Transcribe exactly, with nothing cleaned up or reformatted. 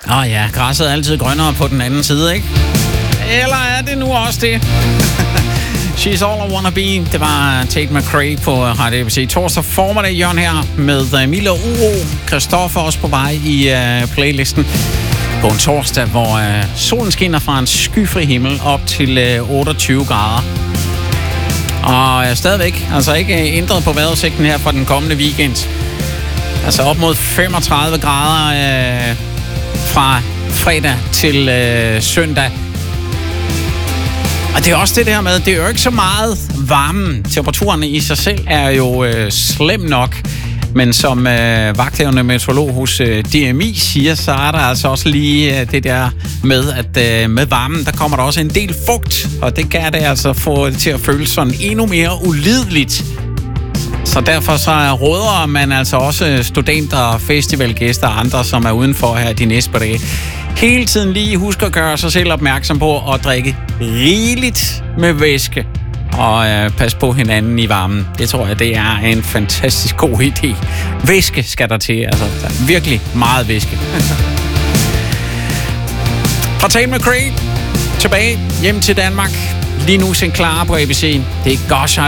Åh oh ja, græsset er altid grønnere på den anden side, ikke? Eller er det nu også det? She's All I Wanna Be. Det var Tate McRae på Radio A B C. Torsdag formiddag, Jørgen her med Mille og Uro. Christoffer også på vej i uh, playlisten. På en torsdag, hvor uh, solen skinner fra en skyfri himmel op til uh, otteogtyve grader. Og uh, stadigvæk, altså ikke uh, ændret på vejrudsigten her for den kommende weekend. Altså op mod femogtredive grader uh, fra fredag til uh, søndag. Og det er også det der med, det er jo ikke så meget varmen. Temperaturen i sig selv er jo øh, slem nok. Men som øh, vagthavende meteorolog hos øh, D M I siger, så er der altså også lige øh, det der med, at øh, med varmen, der kommer der også en del fugt. Og det kan det altså få det til at føles sådan endnu mere ulideligt. Så derfor så råder man altså også studenter, festivalgæster og andre, som er udenfor her de næste par dage. Hele tiden lige husk at gøre sig selv opmærksom på at drikke rigeligt med væske. Og øh, pas på hinanden i varmen. Det tror jeg, det er en fantastisk god idé. Væske skal der til. Altså, der er virkelig meget væske. Fra Tate McRae tilbage hjem til Danmark. Lige nu sin klar på A B C. Det er Gosh, I